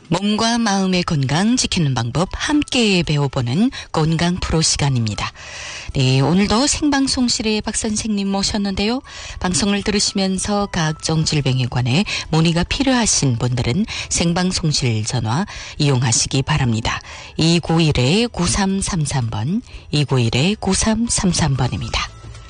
몸과 마음의 건강 지키는 방법 함께 배워보는 건강 프로 시간입니다. 네, 오늘도 생방송실에 박 선생님 모셨는데요. 방송을 들으시면서 각종 질병에 관해 문의가 필요하신 분들은 생방송실 전화 이용하시기 바랍니다. 291-9333번, 291-9333번입니다.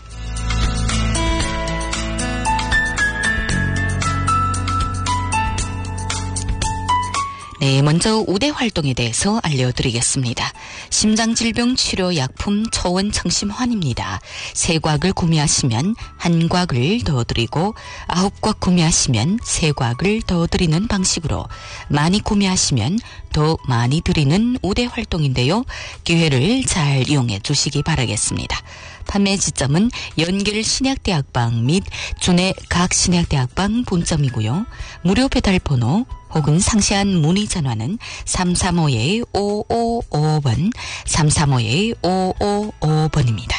네, 먼저 우대 활동에 대해서 알려드리겠습니다. 심장질병 치료 약품 초원청심환입니다. 3곽을 구매하시면 1곽을 더 드리고 9곽 구매하시면 3곽을 더 드리는 방식으로 많이 구매하시면 더 많이 드리는 우대 활동인데요. 기회를 잘 이용해 주시기 바라겠습니다. 판매 지점은 연결신약대학방 및 준해 각 신약대학방 본점이고요. 무료 배달 번호 혹은 상세한 문의 전화는 335-5555번, 335-5555번입니다.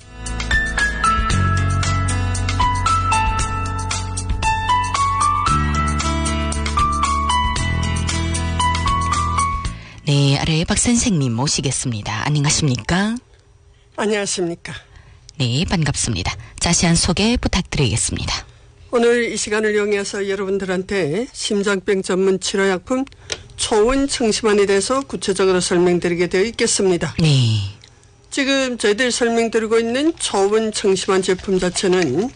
네, 아래 박 선생님 모시겠습니다. 안녕하십니까? 안녕하십니까? 네, 반갑습니다. 자세한 소개 부탁드리겠습니다. 오늘 이 시간을 이용해서 여러분들한테 심장병 전문 치료약품 초원청심환에 대해서 구체적으로 설명드리게 되어 있겠습니다. 네. 지금 저희들 설명드리고 있는 초원청심환 제품 자체는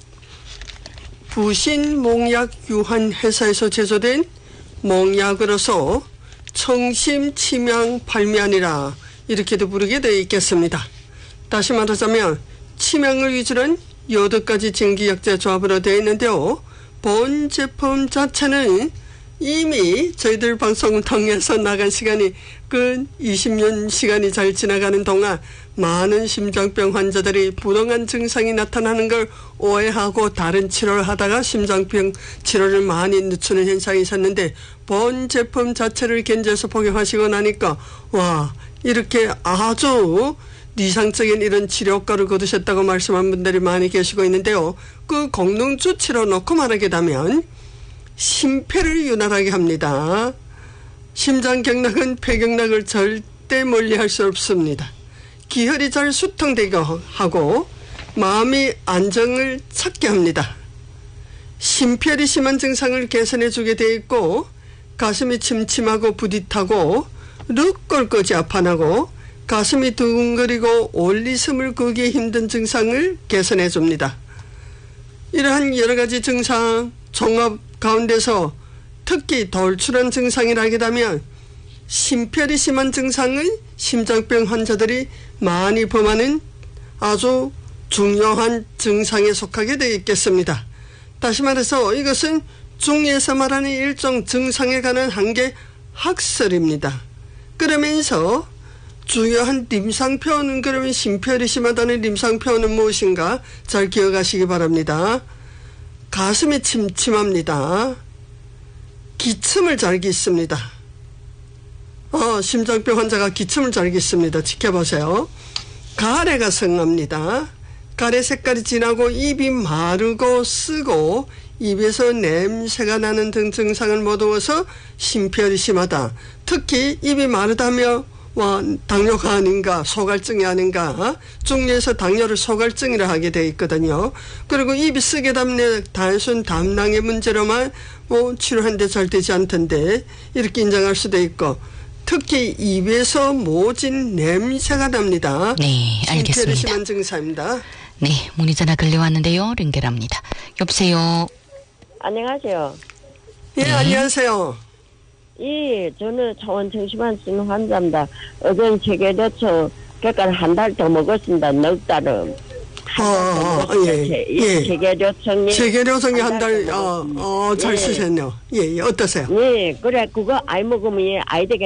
부신몽약유한회사에서 제조된 몽약으로서 청심치명 발미안이라 이렇게도 부르게 되어 있겠습니다. 다시 말하자면 치명을 위주로 한 8가지 증기약재 조합으로 되어 있는데요. 본 제품 자체는 이미 저희들 방송을 통해서 나간 시간이 근 20년 시간이 잘 지나가는 동안 많은 심장병 환자들이 부동한 증상이 나타나는 걸 오해하고 다른 치료를 하다가 심장병 치료를 많이 늦추는 현상이 있었는데 본 제품 자체를 견제해서 복용하시고 나니까 와, 이렇게 아주 이상적인 이런 치료 효과를 거두셨다고 말씀한 분들이 많이 계시고 있는데요. 그 공동주치로 놓고 말하게 되면 심폐를 윤활하게 합니다. 심장경락은 폐경락을 절대 멀리할 수 없습니다. 기혈이 잘 수통되게 하고 마음이 안정을 찾게 합니다. 심폐혈이 심한 증상을 개선해 주게 되어 있고 가슴이 침침하고 부딪하고 륵골까지 아파나고 가슴이 두근거리고 올리숨을 거기에 힘든 증상을 개선해 줍니다. 이러한 여러 가지 증상 종합 가운데서 특히 돌출한 증상이라게 되면 심폐혈이 심한 증상을 심장병 환자들이 많이 범하는 아주 중요한 증상에 속하게 되어 있겠습니다. 다시 말해서 이것은 중에서 말하는 일종 증상에 관한 한계 학설입니다. 그러면서 주요한 임상표현은 그러면 심폐혈이 심하다는 임상표현은 무엇인가 잘 기억하시기 바랍니다. 가슴이 침침합니다. 기침을 잘 깃습니다. 심장병 환자가 기침을 잘 깃습니다. 지켜보세요. 가래가 성합니다. 가래 색깔이 진하고 입이 마르고 쓰고 입에서 냄새가 나는 등 증상을 모두어서 심폐혈이 심하다. 특히 입이 마르다며 당뇨가 아닌가 소갈증이 아닌가 중에서 당뇨를 소갈증이라 하게 되어 있거든요. 그리고 입이 쓰게 담네 단순 담낭의 문제로만 치료하는데 잘 되지 않던데 이렇게 인정할 수도 있고 특히 입에서 모진 냄새가 납니다. 네, 알겠습니다. 심폐혈이 심한 증상입니다. 네, 문의 전화 걸려왔는데요. 연결합니다. 여보세요. 안녕하세요. 예, 네. 안녕하세요. 저는 초원청심환 쓰는 환자입니다. 어제 체계대처 그러니까 한 달 더 먹었습니다. 넉 달은. 예. 체계료성이 한 달, 잘 예. 쓰셨네요. 예, 어떠세요? 예, 그래, 그거 아이 먹으면 아이 되게